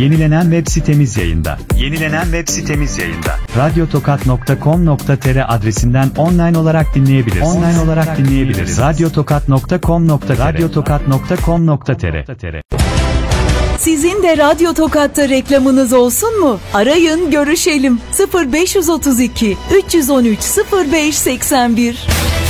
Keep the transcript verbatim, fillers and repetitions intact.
Yenilenen web sitemiz yayında. Yenilenen web sitemiz yayında. radyotokat nokta com nokta tr adresinden online olarak dinleyebilirsiniz. Online olarak dinleyebiliriz. radyotokat nokta com nokta radyotokat nokta com nokta tr. Sizin de Radyo Tokat'ta reklamınız olsun mu? Arayın, görüşelim. sıfır beş otuz iki üç yüz on üç sıfır beş seksen bir